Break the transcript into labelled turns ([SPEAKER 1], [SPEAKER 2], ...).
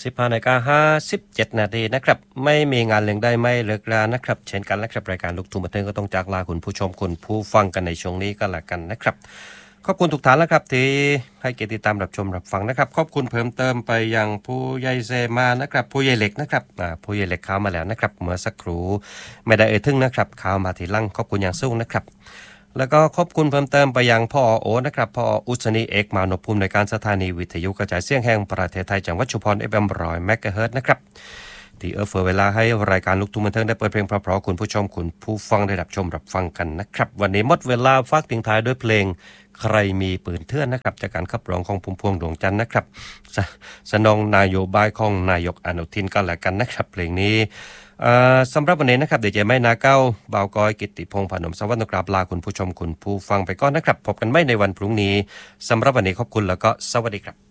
[SPEAKER 1] 15:57 นาทีนะครับไม่มีงานเลี้ยงได้ไม่เลิกรานะครับเช่นกันและครับรายการลูกทุ่งบันเทิงก็ต้องจากลาคุณผู้ชมคุณผู้ฟังกันในช่วงนี้ก็แล้วกันนะครับขอบคุณทุกท่านแล้วครับที่ให้เกียรติติดตามรับชมรับฟังนะครับขอบคุณเพิ่มเติมไปยังผู้ใหญ่เซมานะครับผู้ใหญ่เหล็กนะครับผู้ใหญ่เหล็กเข้ามาแล้วนะครับเมื่อสักครู่ไม่ได้ถึงนะครับเข้ามาทีหลังขอบคุณอย่างสูงนะครับแล้วก็ขอบคุณเพิ่มเติมไปยังพ่อโอนะครับพ่ออุศนีเอกมานพภูมิในการสถานีวิทยุกระจายเสียงแห่งประเทศไทยจังหวัดชุมพร FM 100 เมกะเฮิรตซ์นะครับที่เฟือเวลาให้รายการลูกทุ่งบันเทิงได้เปิดเพลงเพราะๆคุณผู้ชมคุณผู้ฟังได้รับชมรับฟังกันนะครับวันนี้หมดเวลาฝากทิ้งท้ายด้วยเพลงใครมีปืนเถื่อนนะครับจากการขับร้องของพุ่มพวงดวงจันทร์นะครับสนองนโยบายของนายกอนุทินก็แล้วกันนะครับเพลงนี้สำหรับวันนี้นะครับเดี๋ยวจะไม่นาเก้าบ่าวกอยกิตติพงษ์ผนมสวัสดิ์กราบลาคุณผู้ชมคุณผู้ฟังไปก่อนนะครับพบกันไม่ในวันพรุ่งนี้สำหรับวันนี้ขอบคุณแล้วก็สวัสดีครับ